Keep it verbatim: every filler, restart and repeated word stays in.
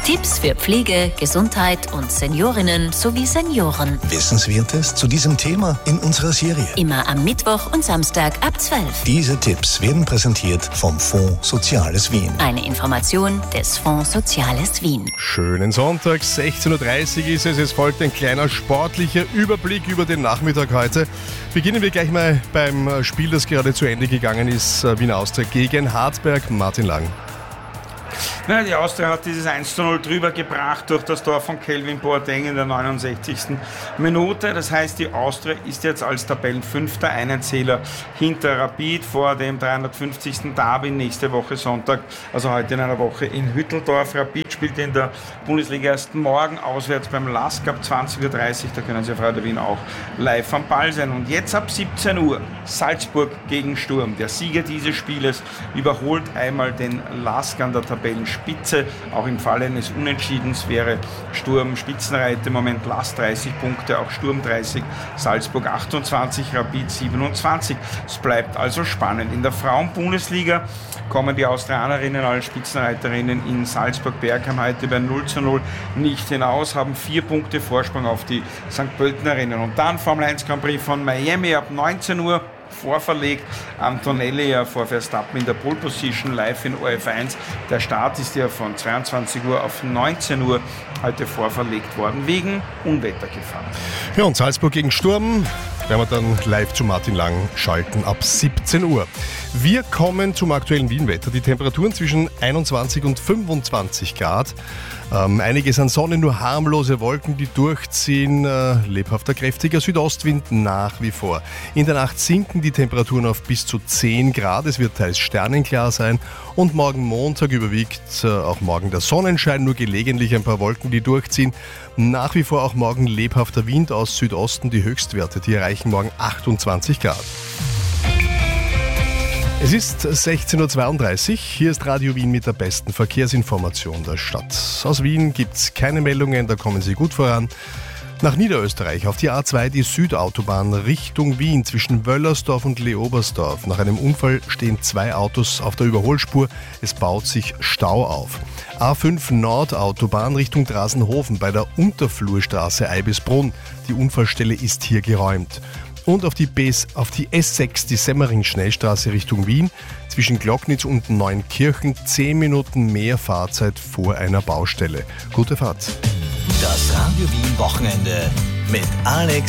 Tipps für Pflege, Gesundheit und Seniorinnen sowie Senioren. Wissenswertes zu diesem Thema in unserer Serie. Immer am Mittwoch und Samstag ab zwölf. Diese Tipps werden präsentiert vom Fonds Soziales Wien. Eine Information des Fonds Soziales Wien. Schönen Sonntag, sechzehn Uhr dreißig ist es. Es folgt ein kleiner sportlicher Überblick über den Nachmittag heute. Beginnen wir gleich mal beim Spiel, das gerade zu Ende gegangen ist. Wiener Austria gegen Hartberg. Martin Lang. Ja, die Austria hat dieses eins zu null drüber gebracht durch das Tor von Kelvin Boateng in der neunundsechzigsten Minute. Das heißt, die Austria ist jetzt als Tabellenfünfter einen Zähler hinter Rapid vor dem dreihundertfünfzigsten Derby nächste Woche Sonntag, also heute in einer Woche in Hütteldorf. Rapid spielt in der Bundesliga erst morgen auswärts beim LASK ab zwanzig Uhr dreißig. Da können Sie auf Radio Wien auch live am Ball sein. Und jetzt ab siebzehn Uhr Salzburg gegen Sturm. Der Sieger dieses Spieles überholt einmal den LASK an der Tabellenspitze. Auch im Fall eines Unentschiedens wäre Sturm Spitzenreiter im Moment, LASK dreißig Punkte, auch Sturm dreißig, Salzburg achtundzwanzig, Rapid siebenundzwanzig. Es bleibt also spannend. In der Frauen-Bundesliga kommen die Austrianerinnen als Spitzenreiterinnen in Salzburg-Bergheim heute bei null zu null nicht hinaus, haben vier Punkte Vorsprung auf die Sankt Pöltenerinnen. Und dann Formel eins Grand Prix von Miami ab neunzehn Uhr. Vorverlegt. Antonelli ja vor Verstappen in der Pole Position live in O F eins. Der Start ist ja von zweiundzwanzig Uhr auf neunzehn Uhr heute vorverlegt worden, wegen Unwettergefahr. Ja, und Salzburg gegen Sturm werden wir dann live zu Martin Lang schalten ab siebzehn Uhr. Wir kommen zum aktuellen Wien-Wetter. Die Temperaturen zwischen einundzwanzig und fünfundzwanzig Grad. Ähm, einiges an Sonne, nur harmlose Wolken, die durchziehen. Äh, lebhafter, kräftiger Südostwind nach wie vor. In der Nacht sinken die Temperaturen auf bis zu zehn Grad. Es wird teils sternenklar sein. Und morgen Montag überwiegt äh, auch morgen der Sonnenschein, nur gelegentlich ein paar Wolken, die durchziehen. Nach wie vor auch morgen lebhafter Wind aus Südosten. Die Höchstwerte, die erreichen morgen achtundzwanzig Grad. Es ist sechzehn Uhr zweiunddreißig. Hier ist Radio Wien mit der besten Verkehrsinformation der Stadt. Aus Wien gibt es keine Meldungen, da kommen Sie gut voran. Nach Niederösterreich auf die A zwei die Südautobahn Richtung Wien zwischen Wöllersdorf und Leobersdorf. Nach einem Unfall stehen zwei Autos auf der Überholspur. Es baut sich Stau auf. A fünf Nordautobahn Richtung Drasenhofen bei der Unterflurstraße Eibisbrunn. Die Unfallstelle ist hier geräumt. Und auf die, B S, auf die S sechs, die Semmering-Schnellstraße Richtung Wien, zwischen Glocknitz und Neunkirchen, zehn Minuten mehr Fahrzeit vor einer Baustelle. Gute Fahrt. Das Radio Wien Wochenende mit Alex